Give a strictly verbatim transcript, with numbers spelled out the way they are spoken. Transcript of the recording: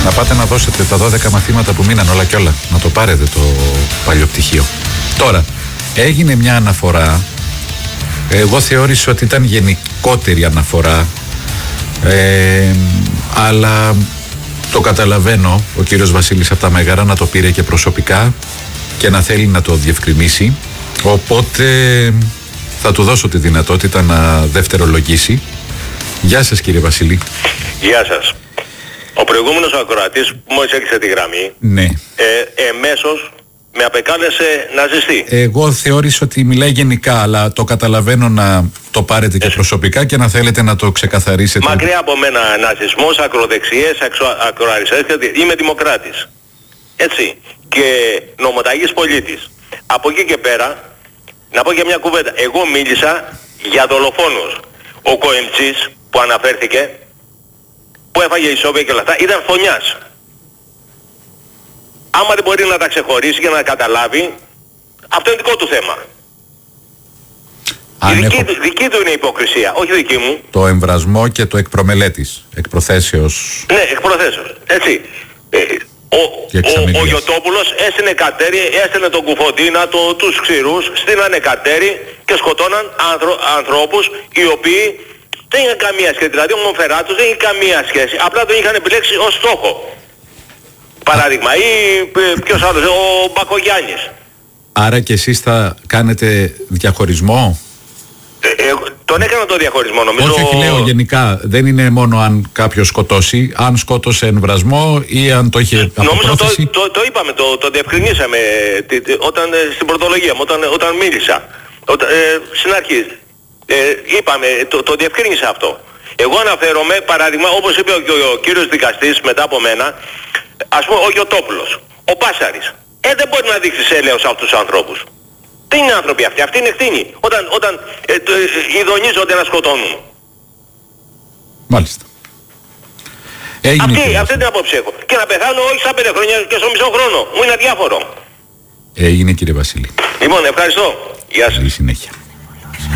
Να πάτε να δώσετε τα δώδεκα μαθήματα που μείναν όλα και όλα. Να το πάρετε το παλιό πτυχίο. Τώρα, έγινε μια αναφορά. Εγώ θεώρησα ότι ήταν γενικότερη αναφορά. Ε, αλλά το καταλαβαίνω ο κύριος Βασίλης από τα Μέγαρα να το πήρε και προσωπικά και να θέλει να το διευκρινίσει. Οπότε θα του δώσω τη δυνατότητα να δευτερολογήσει. Γεια σας κύριε Βασίλη. Γεια σας. Ο προηγούμενος ακροατής που μόλις έκλεισε τη γραμμή, ναι. ε, εμέσως με απεκάλεσε ναζιστή. Εγώ θεώρησα ότι μιλάει γενικά, αλλά το καταλαβαίνω να το πάρετε και Έτσι. προσωπικά και να θέλετε να το ξεκαθαρίσετε. Μακριά από μένα ναζισμός, ακροδεξιές, ακροαριστερές, είμαι δημοκράτης. Έτσι. Και νομοταγής πολίτης. Από εκεί και πέρα, να πω για μια κουβέντα. Εγώ μίλησα για δολοφόνους. Ο Κοεμτσής που αναφέρθηκε, που έφαγε ισόβια και όλα αυτά, ήταν φωνιάς. Άμα δεν μπορεί να τα ξεχωρίσει και να καταλάβει, αυτό είναι δικό του θέμα. Η δική, έχω... του, δική του είναι η υποκρισία, όχι δική μου. Το εμβρασμό και το εκπρομελέτης, εκπροθέσεως. Ναι, εκπροθέσεως, έτσι. Ε, ο, ο, ο Γιωτόπουλος έστεινε κατέρι, έστεινε τον Κουφοντίνα, το, τους ξηρούς, στείνανε κατέρι και σκοτώναν άνθρω, ανθρώπους οι οποίοι δεν είχαν καμία σχέση. Δηλαδή ο Μονφεράτος δεν είχε καμία σχέση, απλά τον είχαν επιλέξει ως στόχο. Παράδειγμα, ή ποιος άλλος, ο Μπακογιάννης. Άρα και εσείς θα κάνετε διαχωρισμό? Ε, ε, τον έκανα το διαχωρισμό νομίζω. Όχι, όχι, λέω γενικά. Δεν είναι μόνο αν κάποιος σκοτώσει, αν σκότωσε εμβρασμό ή αν το είχε από νομίζω πρόθεση. το, το, το είπαμε, το, το διευκρινίσαμε τι, τι, όταν, στην πρωτολογία μου, όταν, όταν μίλησα. Όταν, ε, στην αρχή. Ε, είπαμε, το, το διευκρίνησα αυτό. Εγώ αναφέρομαι, παράδειγμα, όπως είπε ο, ο, ο κύριος δικαστής μετά από μένα, ας πούμε ο Γιωτόπουλος, ο Πάσαρης. Ε, δεν μπορεί να δείξει έλεος σε αυτούς τους ανθρώπους. Τι είναι άνθρωποι αυτοί, αυτοί είναι κτήνοι. Όταν, όταν ε, ε, ειδονίζονται να σκοτώνουν. Μάλιστα. Έγινε αυτή, αυτή την απόψη έχω. Και να πεθάνω όχι στα πέντε χρόνια και στο μισό χρόνο. Μου είναι αδιάφορο. Έγινε κύριε Βασίλη. Λοιπόν, ευχαριστώ. Γεια σας. Καλή συνέχεια.